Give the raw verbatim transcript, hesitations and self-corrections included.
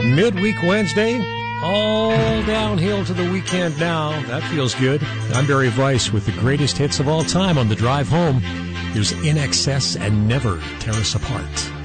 Midweek Wednesday, all downhill to the weekend now. That feels good. I'm Barry Weiss with the greatest hits of all time on the drive home. Here's In Excess and Never Tear Us Apart.